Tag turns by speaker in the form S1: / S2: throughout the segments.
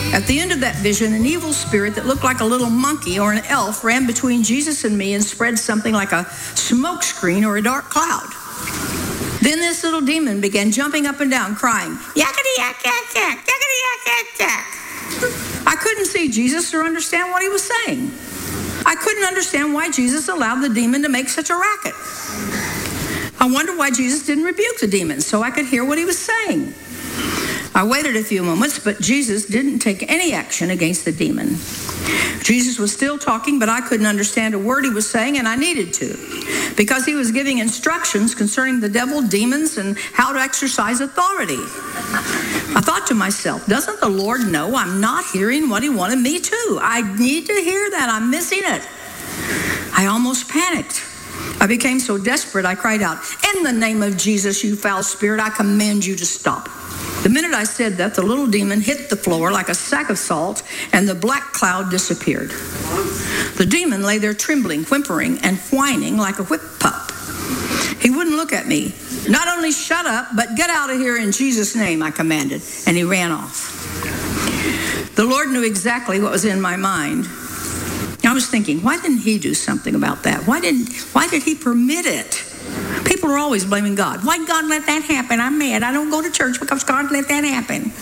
S1: At the end of that vision, an evil spirit that looked like a little monkey or an elf ran between Jesus and me and spread something like a smoke screen or a dark cloud. Then this little demon began jumping up and down, crying, yakety yak yak yak, yakety yak yak yak. I couldn't see Jesus or understand what he was saying. I couldn't understand why Jesus allowed the demon to make such a racket. I wondered why Jesus didn't rebuke the demon so I could hear what he was saying. I waited a few moments, but Jesus didn't take any action against the demon. Jesus was still talking, but I couldn't understand a word he was saying, and I needed to, because he was giving instructions concerning the devil, demons, and how to exercise authority. I thought to myself, doesn't the Lord know I'm not hearing what he wanted me to? I need to hear that. I'm missing it. I almost panicked. I became so desperate, I cried out, in the name of Jesus, you foul spirit, I command you to stop. The minute I said that, the little demon hit the floor like a sack of salt, and the black cloud disappeared. The demon lay there trembling, whimpering, and whining like a whip pup. He wouldn't look at me. Not only shut up, but get out of here in Jesus' name, I commanded, and he ran off. The Lord knew exactly what was in my mind. I was thinking, why didn't he do something about that? Why did he permit it? People are always blaming God. Why did God let that happen? I'm mad. I don't go to church because God let that happen.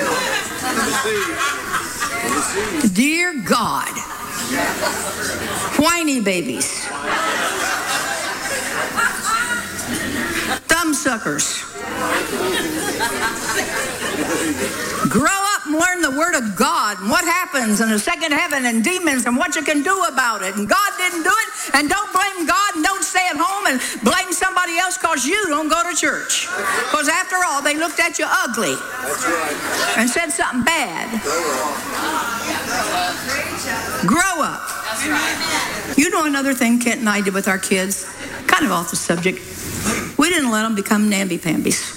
S1: Dear God, whiny babies, thumbsuckers, grow up and learn the Word of God and what happens in the second heaven and demons and what you can do about it. And God didn't do it. And don't blame God and don't stay at home and blame somebody else because you don't go to church. Because after all, they looked at you ugly and said something bad. Grow up. You know another thing Kent and I did with our kids, kind of off the subject, we didn't let them become namby-pambies.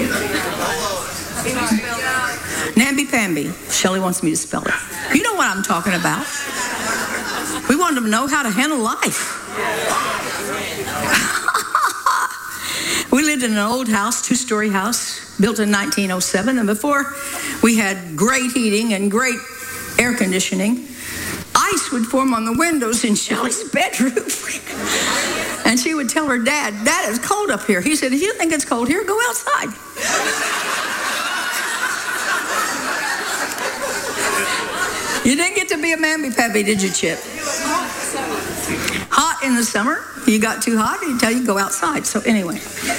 S1: Namby-pamby. Shelley wants me to spell it. You know what I'm talking about. We wanted them to know how to handle life. We lived in an old house, two-story house, built in 1907, and before we had great heating and great air conditioning, ice would form on the windows in Shelley's bedroom. And she would tell her dad, Dad, it's cold up here. He said, if you think it's cold here, go outside. You didn't get to be a mamby-pamby, did you, Chip? Hot in the summer. You got too hot, he'd tell you to go outside. So anyway.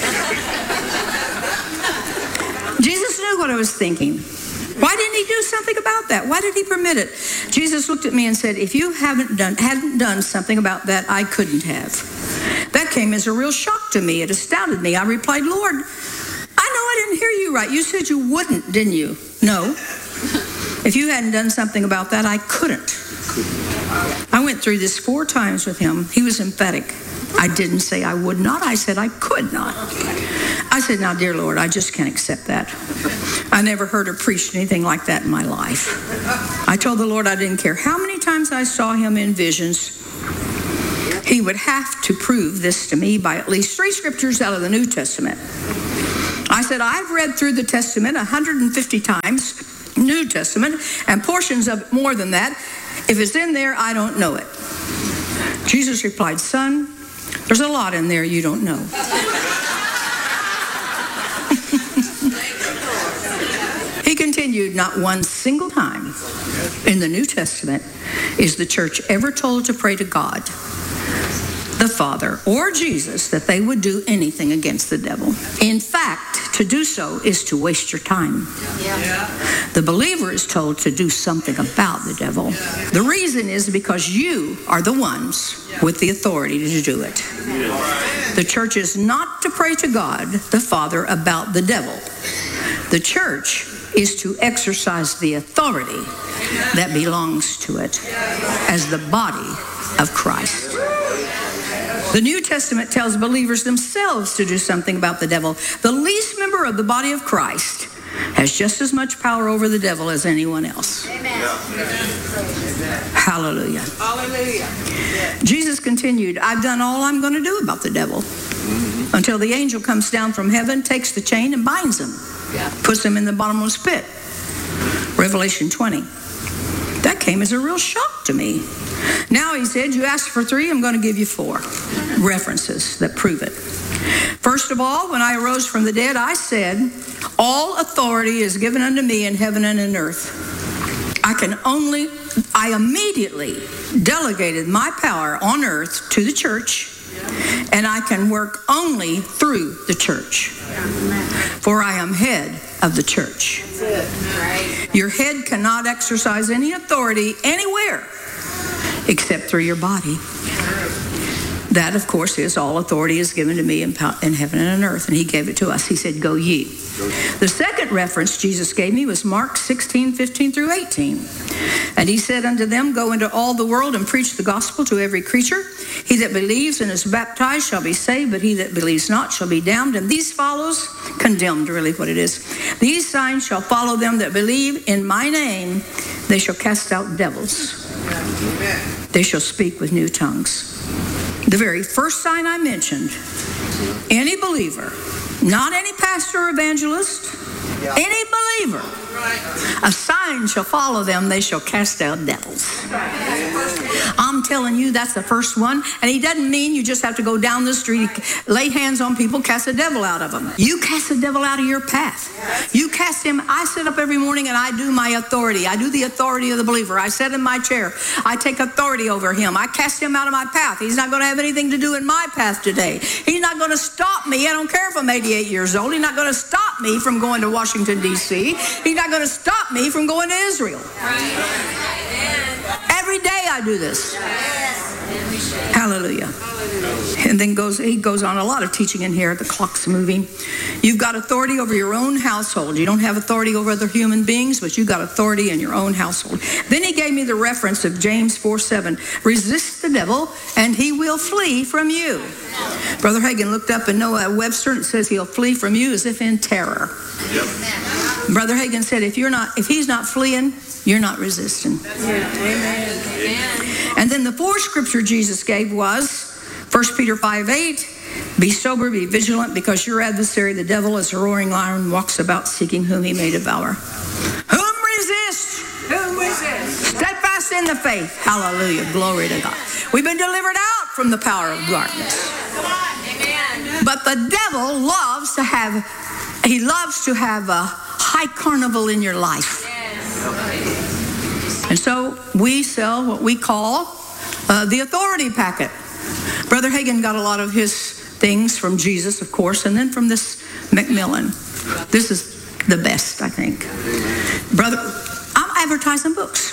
S1: Jesus knew what I was thinking. Why didn't he do something about that? Why did he permit it? Jesus looked at me and said, if you hadn't done something about that, I couldn't have. That came as a real shock to me. It astounded me. I replied, Lord, I know I didn't hear you right. You said you wouldn't, didn't you? No. If you hadn't done something about that, I couldn't. I went through this 4 times with him. He was emphatic. I didn't say I would not. I said I could not. I said, now, dear Lord, I just can't accept that. I never heard or preached anything like that in my life. I told the Lord I didn't care how many times I saw him in visions. He would have to prove this to me by at least 3 scriptures out of the New Testament. I said, I've read through the Testament 150 times, New Testament, and portions of it more than that. If it's in there, I don't know it. Jesus replied, son, there's a lot in there you don't know. He continued, not one single time in the New Testament is the church ever told to pray to God, the Father, or Jesus that they would do anything against the devil. In fact, to do so is to waste your time. The believer is told to do something about the devil. The reason is because you are the ones with the authority to do it. The church is not to pray to God, the Father, about the devil. The church is to exercise the authority that belongs to it as the body of Christ. The New Testament tells believers themselves to do something about the devil. The least member of the body of Christ has just as much power over the devil as anyone else. Amen. Hallelujah. Hallelujah. Jesus continued, I've done all I'm going to do about the devil until the angel comes down from heaven, takes the chain and binds him, puts him in the bottomless pit. Revelation 20. came as a real shock to me. Now he said, you asked for 3, I'm going to give you 4 references that prove it. First of all, when I arose from the dead, I said, all authority is given unto me in heaven and in earth. I immediately delegated my power on earth to the church, and I can work only through the church. For I am head of the church. Your head cannot exercise any authority anywhere except through your body. That, of course, is all authority is given to me in heaven and on earth, and he gave it to us. He said, go ye. The second reference Jesus gave me was Mark 16:15 through 18. And he said unto them, go into all the world and preach the gospel to every creature. He that believes and is baptized shall be saved, but he that believes not shall be damned. And these follows, condemned really what it is. These signs shall follow them that believe in my name. They shall cast out devils. They shall speak with new tongues. The very first sign I mentioned, any believer, not any pastor or evangelist, any believer, a sign shall follow them, they shall cast out devils. I'm telling you, that's the first one. And he doesn't mean you just have to go down the street, lay hands on people, cast the devil out of them. You cast the devil out of your path. You cast him. I sit up every morning and I do my authority. I do the authority of the believer. I sit in my chair. I take authority over him. I cast him out of my path. He's not going to have anything to do in my path today. He's not going to stop me. I don't care if I'm 88 years old. He's not going to stop me from going to Washington, D.C. He's not going to stop me from going to Israel. Every day I do this. Hallelujah. And then he goes on a lot of teaching in here. The clock's moving. You've got authority over your own household. You don't have authority over other human beings, but you've got authority in your own household. Then he gave me the reference of James 4:7. Resist the devil and he will flee from you. Brother Hagin looked up in Noah Webster and it says he'll flee from you as if in terror. Yep. Brother Hagin said if he's not fleeing, you're not resisting. Amen. And then the 4th scripture Jesus gave was 1 Peter 5:8. Be sober, be vigilant, because your adversary, the devil, as a roaring lion, walks about seeking whom he may devour. Whom resist? Whom resist? Steadfast in the faith. Hallelujah. Glory to God. We've been delivered out from the power of darkness. But the devil loves to have a high carnival in your life. And so we sell what we call the authority packet. Brother Hagin got a lot of his things from Jesus, of course, and then from this Macmillan. This is the best, I think. Brother, I'm advertising books.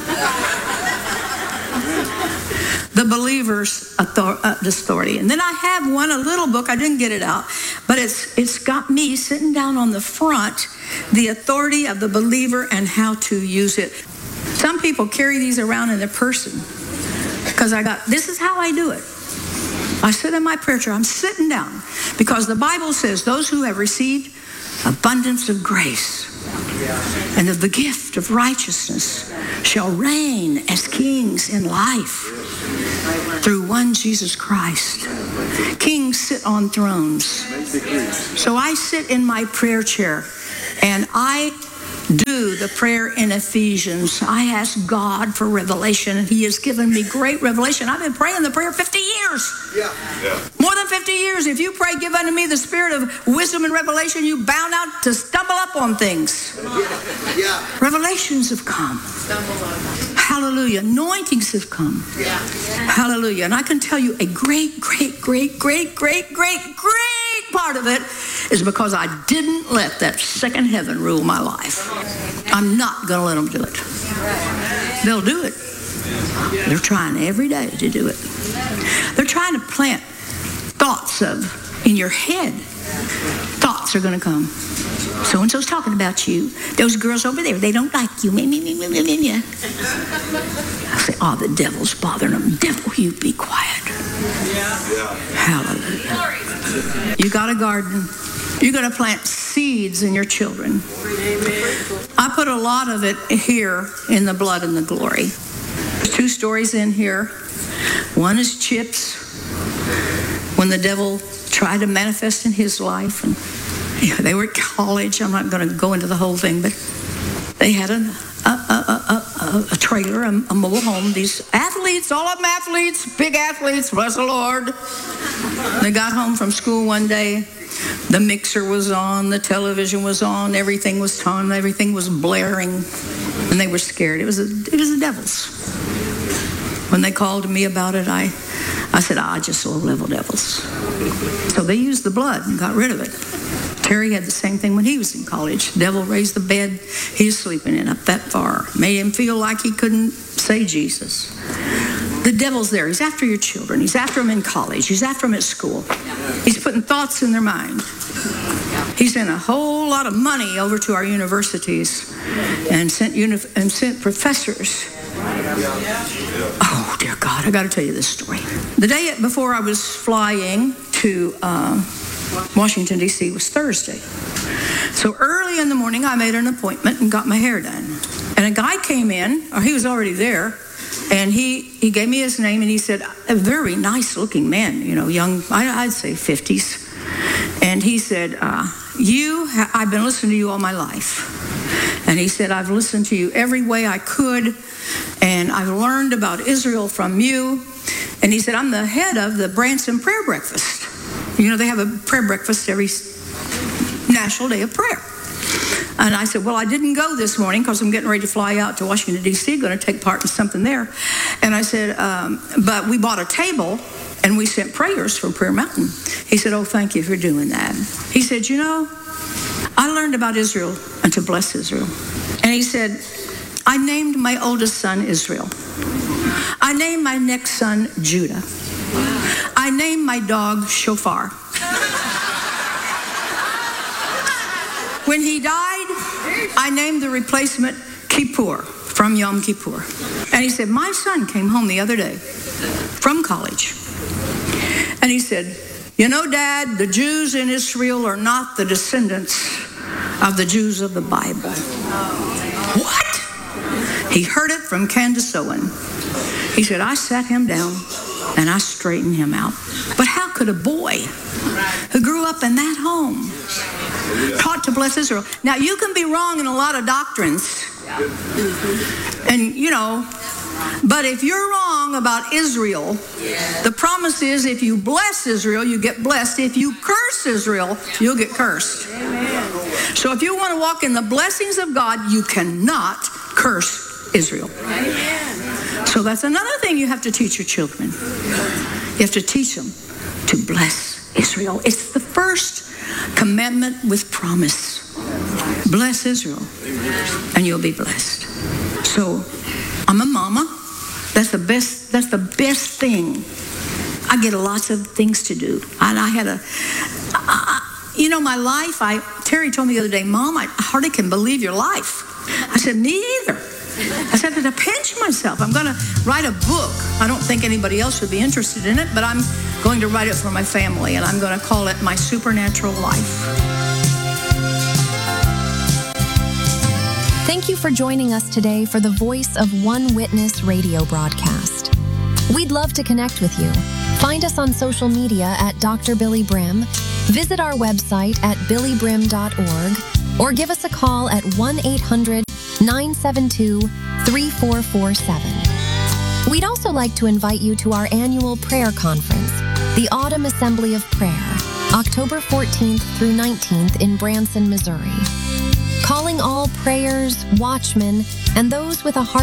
S1: The Believer's Authority. And then I have a little book, I didn't get it out, but it's got me sitting down on the front, the authority of the believer and how to use it. Some people carry these around in their person because this is how I do it. I sit in my prayer chair, I'm sitting down because the Bible says those who have received abundance of grace and of the gift of righteousness shall reign as kings in life through one Jesus Christ. Kings sit on thrones. So I sit in my prayer chair and I do the prayer in Ephesians. I ask God for revelation, and he has given me great revelation. I've been praying the prayer 50 years. Yeah. More than 50 years. If you pray, give unto me the spirit of wisdom and revelation, you bound out to stumble up on things. Yeah. Revelations have come. Hallelujah. Anointings have come. Yeah. Hallelujah. And I can tell you a great part of it is because I didn't let that second heaven rule my life. I'm not going to let them do it. They'll do it. They're trying every day to do it. They're trying to plant thoughts in your head. Thoughts are going to come. So-and-so's talking about you. Those girls over there, they don't like you. I say, the devil's bothering them. Devil, you be quiet. Hallelujah. You got a garden. You're going to plant seeds in your children. I put a lot of it here in the blood and the glory. There's 2 stories in here. One is Chips, when the devil tried to manifest in his life. And they were at college. I'm not going to go into the whole thing, but they had a a trailer, a mobile home. These athletes, all of them athletes, big athletes, bless the Lord. They got home from school one day. The mixer was on, the television was on, everything was on, everything was blaring, and they were scared. It was the devils. When they called me about it, I said, just low-level devils. So they used the blood and got rid of it. Terry had the same thing when he was in college. The devil raised the bed he was sleeping in up that far. Made him feel like he couldn't say Jesus. The devil's there. He's after your children. He's after them in college. He's after them at school. He's putting thoughts in their mind. He sent a whole lot of money over to our universities and sent professors. Oh, dear God, I got to tell you this story. The day before I was flying to Washington, D.C. was Thursday. So early in the morning, I made an appointment and got my hair done. And a guy came in, or he was already there, and he gave me his name, and he said, a very nice-looking man, young, I'd say 50s. And he said, I've been listening to you all my life. And he said, I've listened to you every way I could, and I've learned about Israel from you. And he said, I'm the head of the Branson Prayer Breakfast. They have a prayer breakfast every National Day of Prayer. And I said, well, I didn't go this morning because I'm getting ready to fly out to Washington, D.C., going to take part in something there. And I said, but we bought a table, and we sent prayers from Prayer Mountain. He said, oh, thank you for doing that. He said, I learned about Israel and to bless Israel. And he said, I named my oldest son Israel. I named my next son Judah. I named my dog Shofar. When he died, I named the replacement Kippur, from Yom Kippur. And he said, my son came home the other day from college. And he said, Dad, the Jews in Israel are not the descendants of the Jews of the Bible. What? He heard it from Candace Owen. He said, I sat him down and I straightened him out. But how could a boy who grew up in that home taught to bless Israel? Now, you can be wrong in a lot of doctrines. And, but if you're wrong about Israel, the promise is if you bless Israel, you get blessed. If you curse Israel, you'll get cursed. So if you want to walk in the blessings of God, you cannot curse Israel. So that's another thing you have to teach your children. You have to teach them to bless Israel. It's the first commandment with promise. Bless Israel, and you'll be blessed. So I'm a mama. That's the best thing. I get lots of things to do. And I had my life, Terry told me the other day, Mom, I hardly can believe your life. I said, me either. I said, to pinch myself. I'm going to write a book. I don't think anybody else would be interested in it, but I'm going to write it for my family, and I'm going to call it My Supernatural Life.
S2: Thank you for joining us today for the Voice of One Witness radio broadcast. We'd love to connect with you. Find us on social media at Dr. Billy Brim, visit our website at billybrim.org, or give us a call at 1-800-972-3447. We'd also like to invite you to our annual prayer conference, the Autumn Assembly of Prayer, October 14th through 19th in Branson, Missouri. Calling all prayers, watchmen, and those with a heart